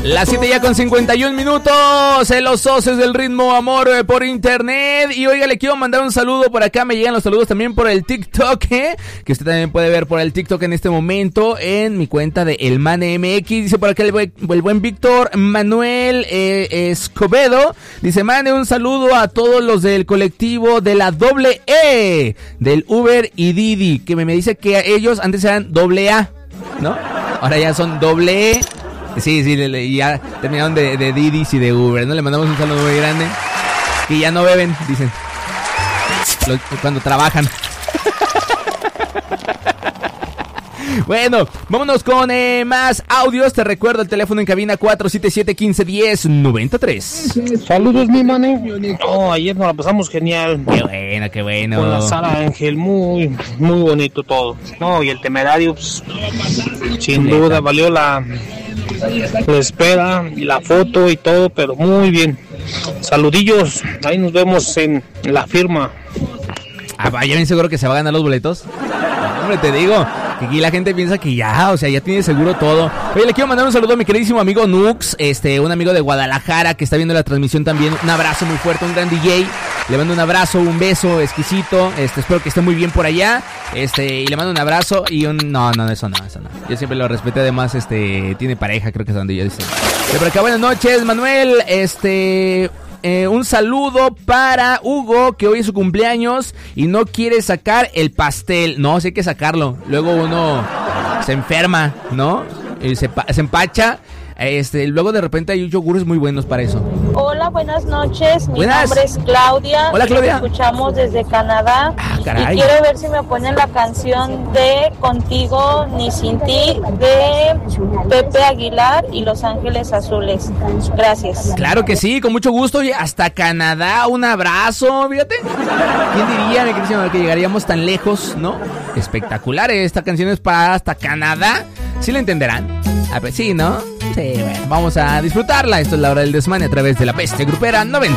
Las 7 ya con 51 minutos, en los socios del ritmo amor por internet. Y oiga, le quiero mandar un saludo por acá, me llegan los saludos también por el TikTok, que usted también puede ver por el TikTok en este momento, en mi cuenta de El Man MX. Dice por acá el buen Víctor Manuel Escobedo, dice: mande un saludo a todos los del colectivo de la doble E, del Uber y Didi, que me dice que ellos antes eran doble A, ¿no? Ahora ya son doble E. Sí, ya terminaron de Didi y de Uber, ¿no? Le mandamos un saludo muy grande. Que ya no beben, dicen, cuando trabajan. Bueno, vámonos con más audios. Te recuerdo el teléfono en cabina 477-1510-93. Saludos, mi mane. Ayer nos la pasamos genial. Qué bueno. Con la Sara Ángel, muy bonito todo. No, y el Temerario, pues, sin duda valió la espera y la foto y todo, pero muy bien. Saludillos, ahí nos vemos en la firma. ¿Ya bien seguro que se va a ganar los boletos? Hombre, te digo que aquí la gente piensa que ya, o sea, ya tiene seguro todo. Oye, le quiero mandar un saludo a mi queridísimo amigo Nux, un amigo de Guadalajara que está viendo la transmisión también. Un abrazo muy fuerte, un gran DJ. Le mando un abrazo, un beso exquisito. Espero que esté muy bien por allá. Y le mando un abrazo y un... No, eso no. Yo siempre lo respeté, además, tiene pareja, creo que es donde yo dice. Pero acá, buenas noches, Manuel. Un saludo para Hugo, que hoy es su cumpleaños y no quiere sacar el pastel. No, sí hay que sacarlo. Luego uno se enferma, ¿no? Y se empacha. Luego de repente hay yogures muy buenos para eso. Hola, buenas noches. Mi nombre es Claudia. Hola, Claudia. Te escuchamos desde Canadá. Caray. Y quiero ver si me ponen la canción de Contigo ni sin ti de Pepe Aguilar y Los Ángeles Azules. Gracias. Claro que sí, con mucho gusto. Oye, hasta Canadá, un abrazo, fíjate. ¿Quién diría, mi querido, que llegaríamos tan lejos, no? Espectacular, esta canción es para hasta Canadá. ¿Sí la entenderán? Pues sí, ¿no? Sí, bueno, vamos a disfrutarla. Esto es La Hora del Desmane a través de La Peste Grupera 90.